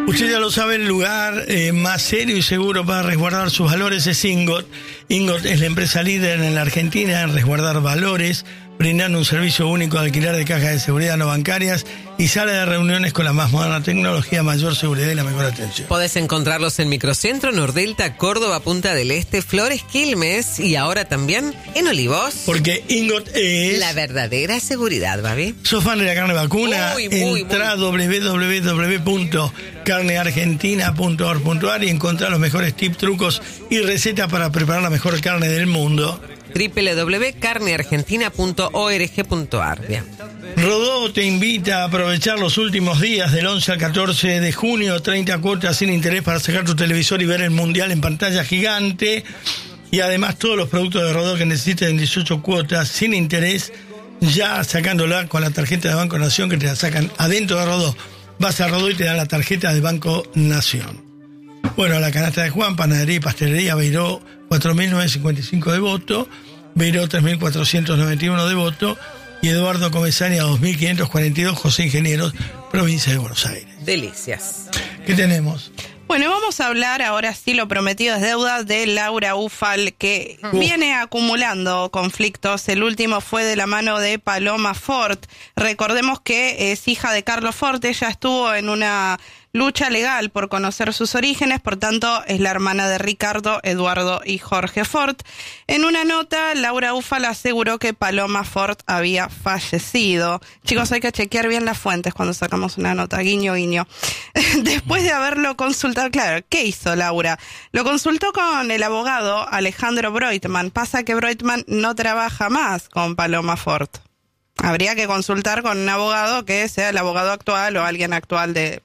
Usted ya lo sabe, el lugar más serio y seguro para resguardar sus valores es Ingot. Ingot es la empresa líder en la Argentina en resguardar valores, brindando un servicio único de alquiler de cajas de seguridad no bancarias y sala de reuniones con la más moderna tecnología, mayor seguridad y la mejor atención. Podés encontrarlos en Microcentro, Nordelta, Córdoba, Punta del Este, Flores, Quilmes y ahora también en Olivos. Porque Ingot es la verdadera seguridad, Babi. ¿Sos fan de la carne vacuna? Entrá a www.carneargentina.org.ar y encontrá los mejores tips, trucos y recetas para preparar la mejor carne del mundo. www.carneargentina.org.ar. Bien. Rodó te invita a aprovechar los últimos días del 11 al 14 de junio, 30 cuotas sin interés para sacar tu televisor y ver el mundial en pantalla gigante. Y además todos los productos de Rodó que necesites en 18 cuotas sin interés, ya sacándola con la tarjeta de Banco Nación que te la sacan adentro de Rodó. Vas a Rodó y te dan la tarjeta de Banco Nación. Bueno, la canasta de Juan, panadería y pastelería, Beiró 4.955 de voto, Beiró 3.491 de voto y Eduardo Comesaña 2.542, José Ingenieros, provincia de Buenos Aires. Delicias. ¿Qué tenemos? Bueno, vamos a hablar, ahora sí, lo prometido es deuda, de Laura Ufal, que viene acumulando conflictos. El último fue de la mano de Paloma Fort. Recordemos que es hija de Carlos Fort, ella estuvo en una lucha legal por conocer sus orígenes, por tanto es la hermana de Ricardo, Eduardo y Jorge Fort. En una nota, Laura Ufal aseguró que Paloma Fort había fallecido. Chicos, hay que chequear bien las fuentes cuando sacamos una nota, guiño, guiño. Después de haberlo consultado, claro, ¿qué hizo Laura? Lo consultó con el abogado Alejandro Broitman. Pasa que Broitman no trabaja más con Paloma Fort. Habría que consultar con un abogado que sea el abogado actual o alguien actual de...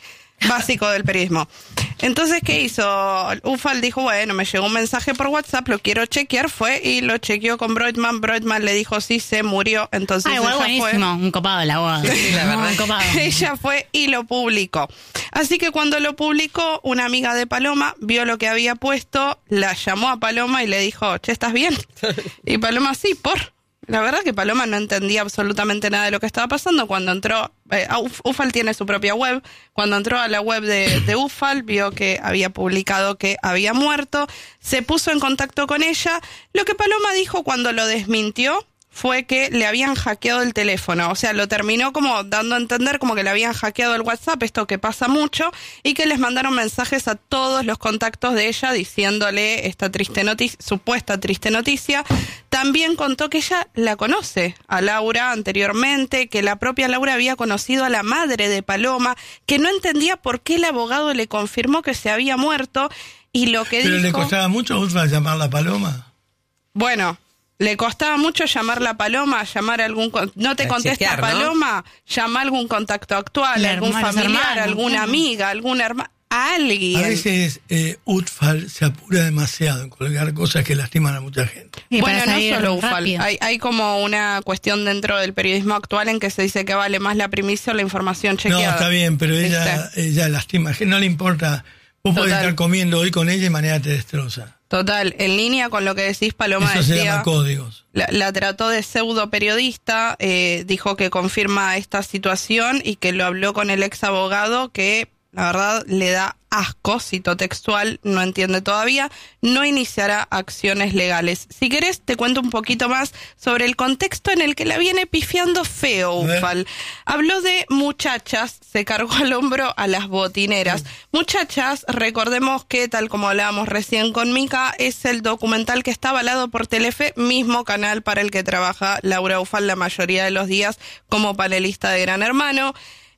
básico del periodismo. Entonces, ¿qué hizo? Ufal dijo, bueno, me llegó un mensaje por WhatsApp, lo quiero chequear, fue y lo chequeó con Broitman. Broitman le dijo, sí, se murió. Entonces igual buenísimo, un copado el abogado. Sí, la verdad. Un copado. Ella fue y lo publicó. Así que cuando lo publicó, una amiga de Paloma vio lo que había puesto, la llamó a Paloma y le dijo, che, ¿estás bien? Y Paloma, sí, La verdad que Paloma no entendía absolutamente nada de lo que estaba pasando. Cuando entró, Ufal tiene su propia web, cuando entró a la web de Ufal, vio que había publicado que había muerto, se puso en contacto con ella. Lo que Paloma dijo cuando lo desmintió fue que le habían hackeado el teléfono, o sea, lo terminó como dando a entender como que le habían hackeado el WhatsApp, esto que pasa mucho, y que les mandaron mensajes a todos los contactos de ella diciéndole esta triste noticia, supuesta triste noticia. También contó que ella la conoce a Laura anteriormente, que la propia Laura había conocido a la madre de Paloma, que no entendía por qué el abogado le confirmó que se había muerto, y lo que ¿Pero dijo... le costaba mucho a Ufal llamarla a Paloma? Bueno... Le costaba mucho llamarla a Paloma, llamar a algún... No te contesta chequear, ¿no? Paloma, llama a algún contacto actual, algún familiar, alguna amiga, alguna hermana, a alguien. A veces Ufal se apura demasiado en colgar cosas que lastiman a mucha gente. Y Bueno, para no salir solo Ufal. rápido. Hay como una cuestión dentro del periodismo actual en que se dice que vale más la primicia o la información chequeada. No, está bien, pero ¿Viste? ella lastima. Que no le importa. Vos podés Total. estar comiendo hoy con ella y mañana te destroza. Total, en línea con lo que decís, Paloma Eso se decía... llama códigos. La trató de pseudo periodista, dijo que confirma esta situación y que lo habló con el ex abogado que la verdad le da asco, cito textual, no entiende todavía, no iniciará acciones legales. Si querés te cuento un poquito más sobre el contexto en el que la viene pifiando feo Ufal. Habló de muchachas, se cargó al hombro a las botineras. Muchachas, recordemos que tal como hablábamos recién con Mica, es el documental que está avalado por Telefe, mismo canal para el que trabaja Laura Ufal la mayoría de los días como panelista de Gran Hermano.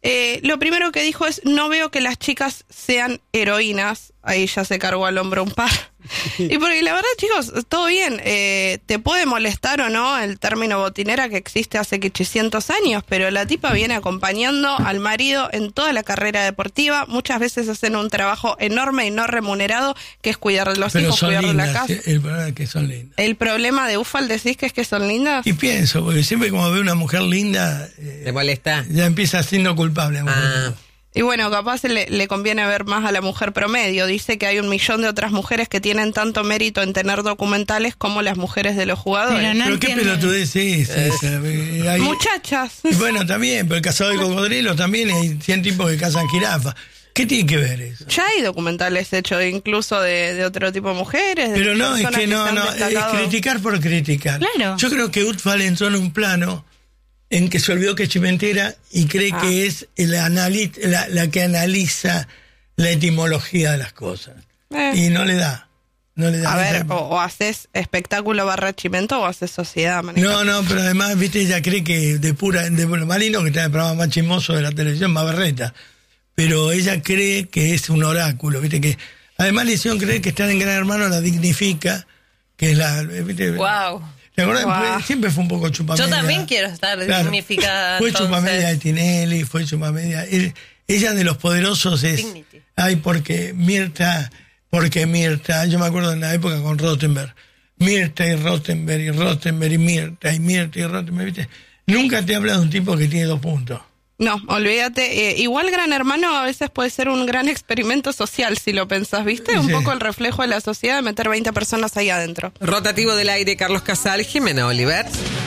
Lo primero que dijo es, no veo que las chicas sean heroínas. Ahí ya se cargó al hombro un par. Y porque la verdad, chicos, todo bien. Te puede molestar o no el término botinera que existe hace 800 años, pero la tipa viene acompañando al marido en toda la carrera deportiva. Muchas veces hacen un trabajo enorme y no remunerado, que es cuidar de los Pero hijos, son cuidar de la lindas, casa. el problema es que son lindas. El problema de Ufal, ¿decís que es que son lindas? Y pienso, porque siempre como veo una mujer linda, ¿Te molesta? ya empieza siendo culpable. Ah. Y bueno, capaz le conviene ver más a la mujer promedio. Dice que hay 1 millón de otras mujeres que tienen tanto mérito en tener documentales como las mujeres de los jugadores. Pero no Pero qué entiendo. pelotudez es esa. Hay- Muchachas. Y bueno, también, pero el cazador de cocodrilos también hay 100 tipos que cazan jirafas. ¿Qué tiene que ver eso? Ya hay documentales hechos incluso de otro tipo de mujeres. Pero no, es personas que no, se han no, es destacado. criticar por criticar. Claro. Yo creo que Utfal entró en un plano en que se olvidó que es chimentera y cree que es la que analiza la etimología de las cosas. Y no le da. A ver, o haces espectáculo / chimento o haces sociedad. No, pero además, viste, ella cree que de lo marino, que está en el programa más chismoso de la televisión, más berreta. Pero ella cree que es un oráculo, viste, que además le hicieron creer que estar en Gran Hermano la dignifica, que es la... ¿viste? Wow. ¿Te acordás? Wow. Siempre fue un poco chupamedia. Yo también quiero estar dignificada. Fue entonces. chupamedia de Tinelli, fue chupamedia... Ella de los poderosos es... Dignity. Ay, porque Mirta, yo me acuerdo en la época con Rottenberg, Mirta y Rottenberg y Rottenberg y Mirta y Rottenberg, ¿viste? Nunca te habla de un tipo que tiene 2 puntos. No, olvídate. Igual Gran Hermano a veces puede ser un gran experimento social, si lo pensás, ¿viste? Sí. Un poco el reflejo de la sociedad de meter 20 personas ahí adentro. Rotativo del aire, Carlos Casal, Jimena Oliver.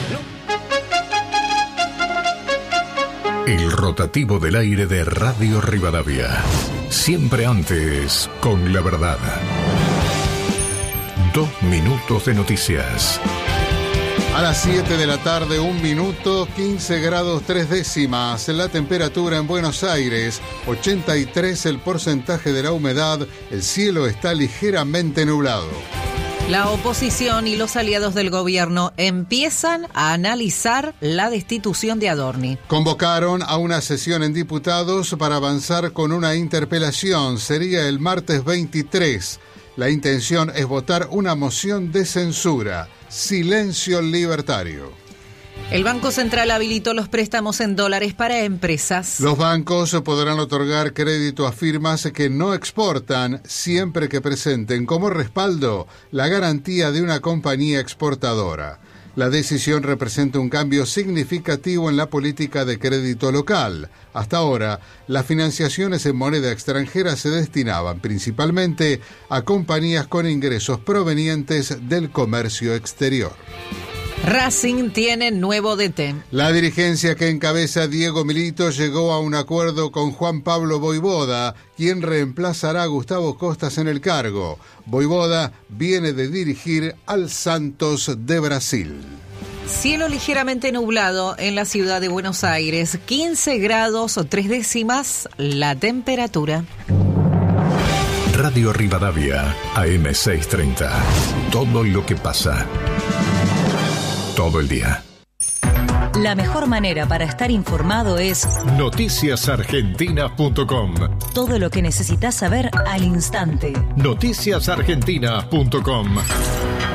El rotativo del aire de Radio Rivadavia. Siempre antes, con la verdad. 2 minutos de noticias. A las 7 de la tarde, 1 minuto, 15 grados 3 décimas. La temperatura en Buenos Aires, 83 el porcentaje de la humedad. El cielo está ligeramente nublado. La oposición y los aliados del gobierno empiezan a analizar la destitución de Adorni. Convocaron a una sesión en diputados para avanzar con una interpelación. Sería el martes 23. La intención es votar una moción de censura. Silencio libertario. El Banco Central habilitó los préstamos en dólares para empresas. Los bancos podrán otorgar crédito a firmas que no exportan siempre que presenten como respaldo la garantía de una compañía exportadora. La decisión representa un cambio significativo en la política de crédito local. Hasta ahora, las financiaciones en moneda extranjera se destinaban principalmente a compañías con ingresos provenientes del comercio exterior. Racing tiene nuevo DT. La dirigencia que encabeza Diego Milito llegó a un acuerdo con Juan Pablo Vojvoda, quien reemplazará a Gustavo Costas en el cargo. Vojvoda viene de dirigir al Santos de Brasil. Cielo ligeramente nublado en la ciudad de Buenos Aires, 15 grados 3 décimas la temperatura. Radio Rivadavia, AM 630. Todo lo que pasa. Todo el día. La mejor manera para estar informado es noticiasargentina.com. todo lo que necesitas saber al instante. Noticiasargentina.com.